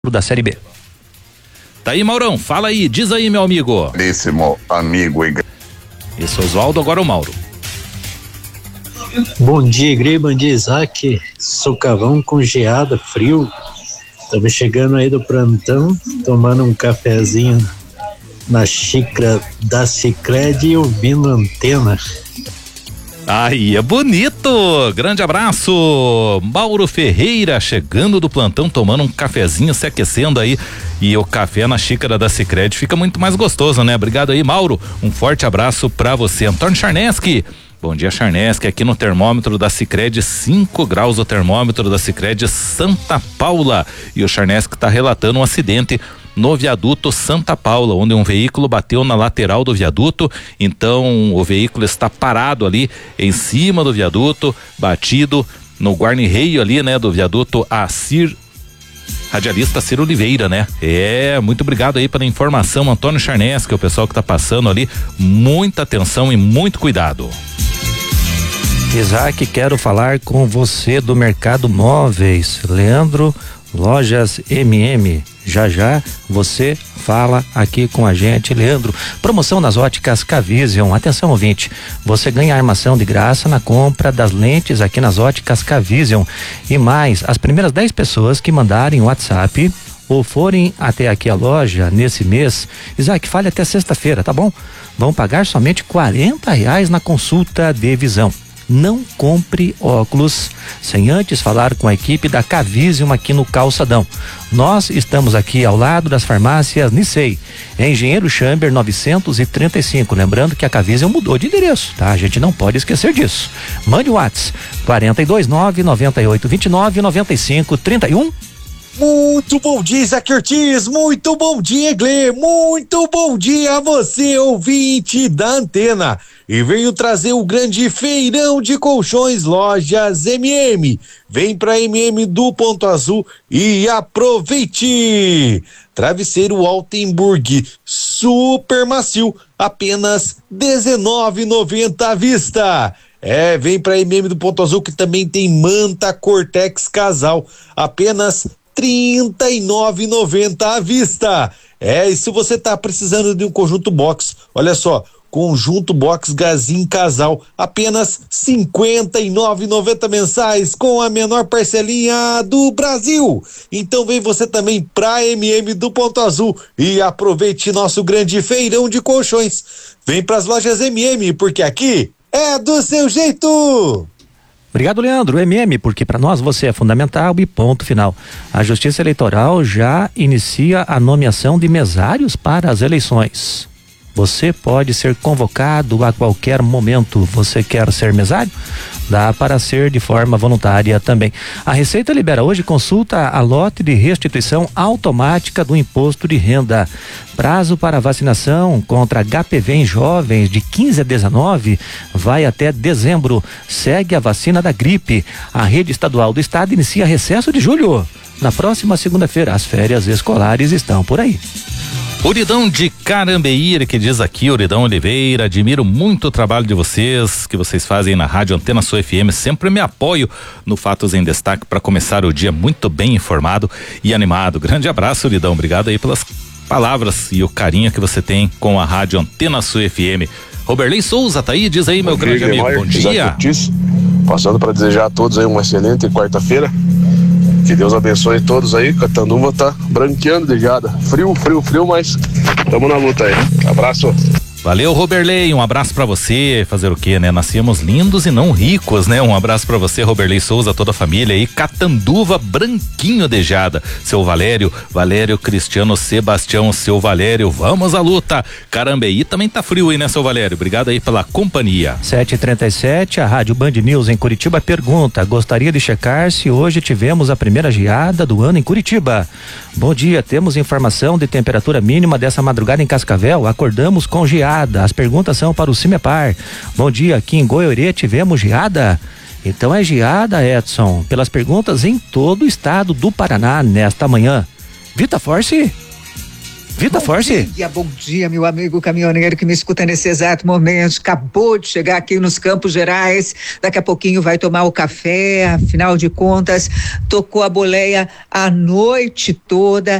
da Série B. Tá aí, Maurão, fala aí, diz aí, meu amigo. Caríssimo amigo Igre. Esse é Oswaldo, agora o Mauro. Bom dia, Igre, bom dia, Isaac. Socavão com geada, frio. Estamos chegando aí do plantão, tomando um cafezinho na xícara da Sicredi e ouvindo Antena. Aí é bonito, grande abraço, Mauro Ferreira chegando do plantão, tomando um cafezinho, se aquecendo aí, e o café na xícara da Sicredi fica muito mais gostoso, né? Obrigado aí, Mauro, um forte abraço pra você. Antônio Charneski, bom dia, Charneski, aqui no termômetro da Sicredi, 5 graus o termômetro da Sicredi Santa Paula, e o Charneski tá relatando um acidente no viaduto Santa Paula, onde um veículo bateu na lateral do viaduto, então o veículo está parado ali em cima do viaduto, batido no guarda-reio ali, né, do viaduto radialista Ciro Oliveira, né? Muito obrigado aí pela informação, Antônio Charneski, o pessoal que tá passando ali, muita atenção e muito cuidado. Isaac, quero falar com você do Mercado Móveis, Leandro, Lojas MM. Já já você fala aqui com a gente, Leandro. Promoção nas óticas K-Vision. Atenção, ouvinte, você ganha armação de graça na compra das lentes aqui nas óticas K-Vision. E mais, as primeiras 10 pessoas que mandarem WhatsApp ou forem até aqui a loja nesse mês, Isaac, fale até sexta-feira, tá bom? Vão pagar somente R$40 na consulta de visão. Não compre óculos sem antes falar com a equipe da K-Vision aqui no Calçadão. Nós estamos aqui ao lado das farmácias Nissei, Engenheiro Chamber 935. Lembrando que a K-Vision mudou de endereço, tá? A gente não pode esquecer disso. Mande o WhatsApp 429-9829-9531. Muito bom dia, Isaac Ortiz, muito bom dia, Gle, muito bom dia a você, ouvinte da Antena. E venho trazer o grande feirão de colchões Lojas MM. Vem pra MM do Ponto Azul e aproveite! Travesseiro Altenburg, super macio, apenas R$19,90 à vista. Vem pra MM do Ponto Azul que também tem manta Cortex Casal, apenas R$39,90 à vista. E se você tá precisando de um conjunto box, olha só, conjunto box Gazin Casal, apenas R$59,90 mensais, com a menor parcelinha do Brasil. Então vem você também pra MM do Ponto Azul e aproveite nosso grande feirão de colchões. Vem pras lojas MM, porque aqui é do seu jeito. Obrigado, Leandro. MM, porque para nós você é fundamental e ponto final. A Justiça Eleitoral já inicia a nomeação de mesários para as eleições. Você pode ser convocado a qualquer momento. Você quer ser mesário? Dá para ser de forma voluntária também. A Receita libera hoje consulta a lote de restituição automática do imposto de renda. Prazo para vacinação contra HPV em jovens de 15 a 19 vai até dezembro. Segue a vacina da gripe. A rede estadual do estado inicia recesso de julho. Na próxima segunda-feira, as férias escolares estão por aí. Uridão de Carambeí, que diz aqui, Uridão Oliveira, admiro muito o trabalho de vocês, que vocês fazem na Rádio Antena Sul FM, sempre me apoio no Fatos em Destaque para começar o dia muito bem informado e animado. Grande abraço, Uridão, obrigado aí pelas palavras e o carinho que você tem com a Rádio Antena Sul FM. Roberley Souza, tá aí, diz aí, meu grande amigo, bom dia. Passando para desejar a todos aí uma excelente quarta-feira. Que Deus abençoe todos aí. Catanduva tá branqueando de geada. Frio, mas tamo na luta aí. Abraço. Valeu, Roberley, um abraço pra você. Fazer o quê, né? Nascemos lindos e não ricos, né? Um abraço pra você, Roberley Souza, toda a família aí. Catanduva branquinho de geada. Seu Valério, Cristiano Sebastião, seu Valério, vamos à luta. Carambeí também tá frio aí, né, seu Valério? Obrigado aí pela companhia. 7h37, a Rádio Band News em Curitiba pergunta: gostaria de checar se hoje tivemos a primeira geada do ano em Curitiba? Bom dia, temos informação de temperatura mínima dessa madrugada em Cascavel, acordamos com geada. As perguntas são para o Cimepar. Bom dia, aqui em Goiorê tivemos geada? Então é geada, Edson, pelas perguntas em todo o estado do Paraná nesta manhã. Vita Force? Vita Force. Bom dia, meu amigo caminhoneiro que me escuta nesse exato momento. Acabou de chegar aqui nos Campos Gerais. Daqui a pouquinho vai tomar o café. Afinal de contas, tocou a boleia a noite toda.